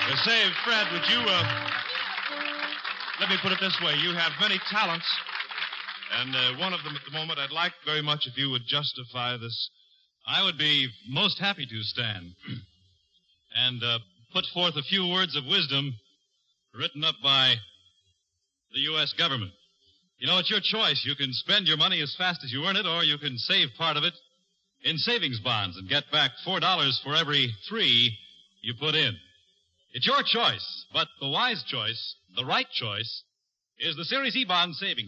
Say, Fred, would you, let me put it this way. You have many talents, and one of them at the moment I'd like very much if you would justify this. I would be most happy to, Stan. And put forth a few words of wisdom written up by the U.S. government. You know, it's your choice. You can spend your money as fast as you earn it, or you can save part of it in savings bonds and get back $4 for every $3 you put in. It's your choice, but the wise choice, the right choice, is the Series E bond savings.